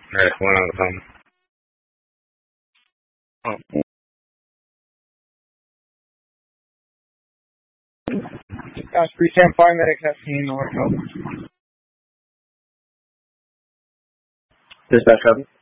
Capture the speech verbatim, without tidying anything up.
There's one on the phone. Oh. Gosh, three ten five medics at scene, North. Dispatch copy.